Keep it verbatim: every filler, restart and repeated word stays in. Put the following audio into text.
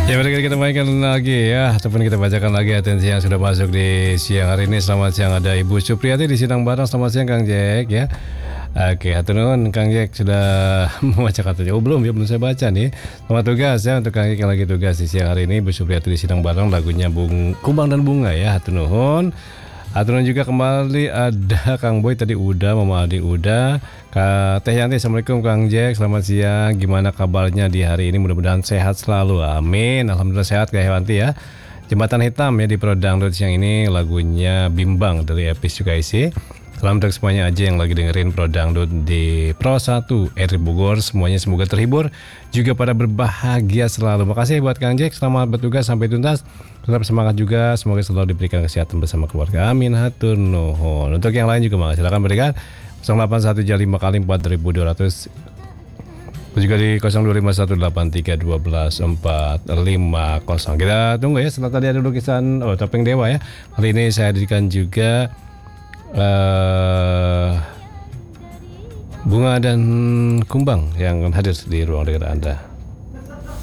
Ya, mari kita mainkan lagi ya, ataupun kita bacakan lagi atensi yang sudah masuk di siang hari ini. Selamat siang, ada Ibu Supriyati di Sidang Barang. Selamat siang Kang Jack ya. Oke, hatur nuhun Kang Jack sudah membaca katanya. Oh belum ya, belum saya baca nih. Selamat tugas ya untuk Kang Jack yang lagi tugas di siang hari ini. Ibu Supriyati di Sidang Barang, lagunya Bung Kumbang dan Bunga ya. Hatur nuhun. Aturan juga kembali ada Kang Boy tadi udah, Mama Adi udah, Kak Teh Yanti. Assalamualaikum Kang Jack, selamat siang. Gimana kabarnya di hari ini? Mudah-mudahan sehat selalu. Amin. Alhamdulillah sehat Kak Yanti ya. Jembatan Hitam ya di Pro Dangdut siang ini, lagunya Bimbang dari Epis juga isi. Salam untuk semuanya aja yang lagi dengerin Pro Dangdut di Pro satu R Bogor. Semuanya semoga terhibur, juga pada berbahagia selalu. Makasih buat Kang Jack, selamat bertugas sampai tuntas. Tetap semangat juga, semoga selalu diberikan kesehatan bersama keluarga. Amin, hatur nuhun. Untuk yang lain juga Mas, silakan berikan nol delapan satu lima kali empat ribu dua ratus. Juga di nol dua lima satu delapan tiga satu dua empat lima nol. Kita tunggu ya, setelah tadi ada lukisan oh topeng dewa ya. Kali ini saya hadirkan juga uh, Bunga dan Kumbang yang hadir di ruang dengar Anda.